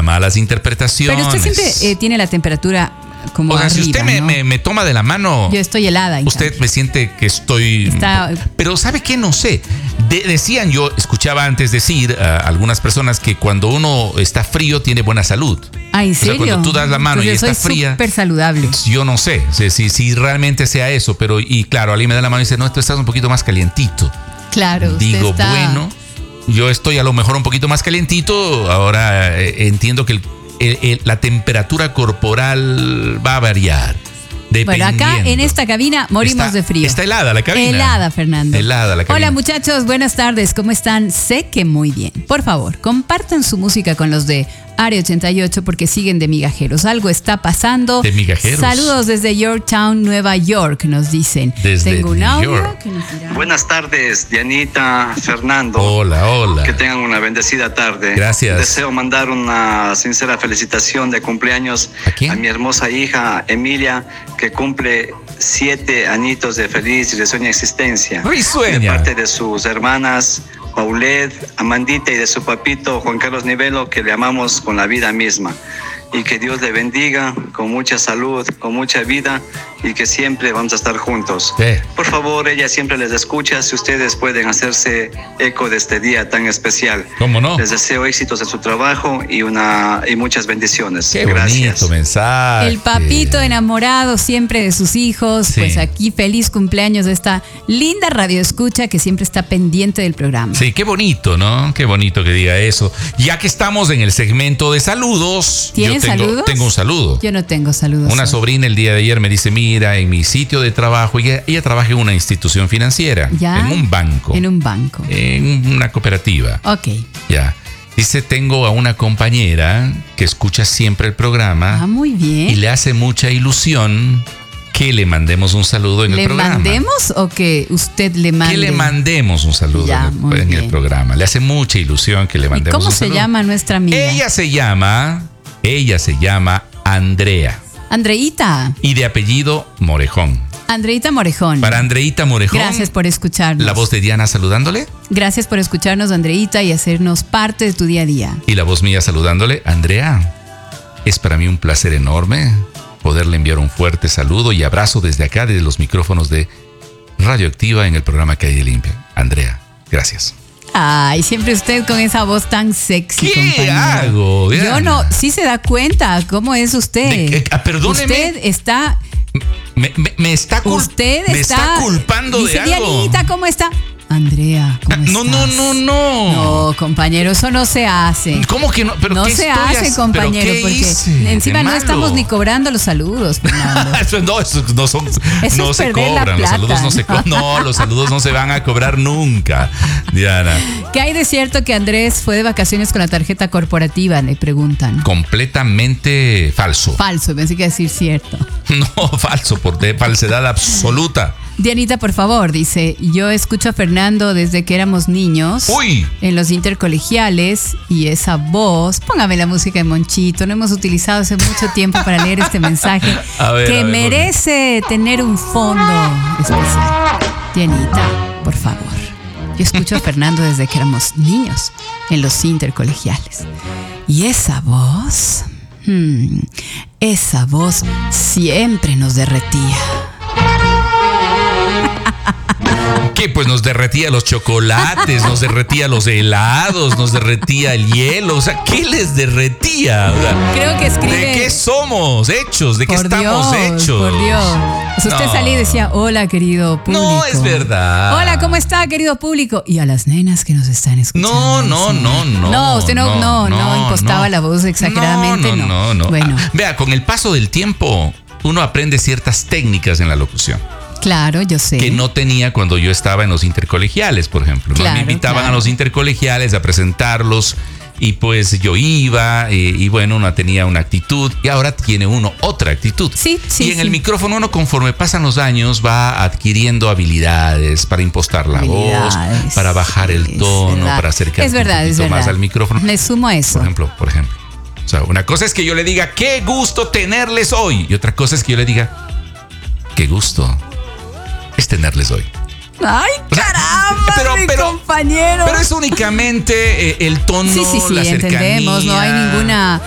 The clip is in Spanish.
malas interpretaciones. Pero usted siempre tiene la temperatura como o sea, arriba, si usted ¿no? me toma de la mano, yo estoy helada. Usted me siente que estoy... Pero ¿sabe qué? No sé. Decían, yo escuchaba antes decir a algunas personas que cuando uno está frío tiene buena salud. Ah, ¿en serio? O sea, cuando tú das la mano y está fría... súper saludable. Yo no sé si realmente sea eso, pero y claro, alguien me da la mano y dice, no, tú estás un poquito más calientito. Claro, digo, bueno, yo estoy a lo mejor un poquito más calientito, ahora entiendo que la temperatura corporal va a variar. Bueno, acá en esta cabina morimos de frío. Está helada la cabina. Helada, Fernando. Helada la cabina. Hola, muchachos, buenas tardes. ¿Cómo están? Sé que muy bien. Por favor, compartan su música con los de Área 88 porque siguen de migajeros. Algo está pasando. De migajeros. Saludos desde Yorktown, Nueva York, nos dicen. Desde Tengo un audio York. que nos dirá. Buenas tardes, Dianita, Fernando. Hola. Que tengan una bendecida tarde. Gracias. Deseo mandar una sincera felicitación de cumpleaños a mi hermosa hija Emilia, que cumple 7 añitos de feliz y risueña existencia. Risueña. De parte de sus hermanas Paulette, Amandita y de su papito Juan Carlos Nivelo, que le amamos con la vida misma. Y que Dios le bendiga con mucha salud, con mucha vida y que siempre vamos a estar juntos. Sí. Por favor, ella siempre les escucha. Si ustedes pueden hacerse eco de este día tan especial. ¿Cómo no? Les deseo éxitos en su trabajo y muchas bendiciones. Qué Gracias. bonito mensaje. El papito enamorado siempre de sus hijos. Sí. Pues aquí feliz cumpleaños de esta linda radio escucha que siempre está pendiente del programa. Sí, qué bonito, ¿no? Qué bonito que diga eso. Ya que estamos en el segmento de saludos. ¿Tienes saludos? Tengo un saludo. Yo no tengo saludos. Una sobrina el día de ayer me dice, mira, en mi sitio de trabajo, ella trabaja en una institución financiera. ¿Ya? En un banco. En un banco. En una cooperativa. Ok. Ya. Dice, tengo a una compañera que escucha siempre el programa. Ah, muy bien. Y le hace mucha ilusión que le mandemos un saludo en el programa. ¿Le mandemos o que usted le mande? Que le mandemos un saludo Ya, en el programa. Le hace mucha ilusión que le mandemos un saludo. ¿Y cómo se llama nuestra amiga? Ella se llama Andrea. Andreita. Y de apellido Morejón. Andreita Morejón. Para Andreita Morejón. Gracias por escucharnos. La voz de Diana saludándole. Gracias por escucharnos, Andreita, y hacernos parte de tu día a día. Y la voz mía saludándole. Andrea, es para mí un placer enorme poderle enviar un fuerte saludo y abrazo desde acá, desde los micrófonos de Radioactiva en el programa Calle Limpia. Andrea, gracias. Ay, siempre usted con esa voz tan sexy, ¿Qué compañero. hago? Diana? Yo no, sí se da cuenta cómo es usted. Perdóneme. Usted está... Me está culpando dice, de algo. Dianita, ¿cómo está? Andrea, ¿cómo estás? No. No, compañero, eso no se hace. ¿Cómo que no? ¿Pero no qué se estoy hace, compañero, ¿pero qué porque hice encima de no malo? estamos ni cobrando los saludos, Fernando. Esos no son, Eso no es se perder la cobran, los plata, saludos no se cobran. No, los saludos no se van a cobrar nunca, Diana. ¿Qué hay de cierto que Andrés fue de vacaciones con la tarjeta corporativa? Le preguntan. Completamente falso. Falso, pensé que iba a decir cierto. No, falso, por falsedad absoluta. Dianita, por favor, dice, yo escucho a Fernando desde que éramos niños. ¡Uy! En los intercolegiales y esa voz, póngame la música de Monchito, no hemos utilizado hace mucho tiempo para leer este mensaje que merece tener un fondo especial. Dianita, por favor, yo escucho a Fernando desde que éramos niños en los intercolegiales. Y esa voz siempre nos derretía. ¿Qué? Pues nos derretía los chocolates, nos derretía los helados, nos derretía el hielo. O sea, ¿qué les derretía? O sea, creo que escribe... ¿de qué somos hechos? ¿De qué estamos hechos? Por Dios. O sea, usted salía y decía, hola, querido público. No, es verdad. Hola, ¿cómo está, querido público? Y a las nenas que nos están escuchando. No. No, usted no impostaba la voz exageradamente. No. Bueno. Vea, con el paso del tiempo, uno aprende ciertas técnicas en la locución. Claro, yo sé. Que no tenía cuando yo estaba en los intercolegiales, por ejemplo. ¿No? Claro, me invitaban a los intercolegiales a presentarlos y pues yo iba y bueno, uno tenía una actitud y ahora tiene uno otra actitud. Sí. Y en el micrófono uno, conforme pasan los años, va adquiriendo habilidades para impostar la voz, para bajar el tono, para acercarse un poquito más al micrófono. Me sumo a eso. Por ejemplo. O sea, una cosa es que yo le diga, qué gusto tenerles hoy. Y otra cosa es que yo le diga, qué gusto es tenerles hoy. ¡Ay, caramba, mi compañero! Pero es únicamente el tono, sí, la cercanía. entendemos, no hay ninguna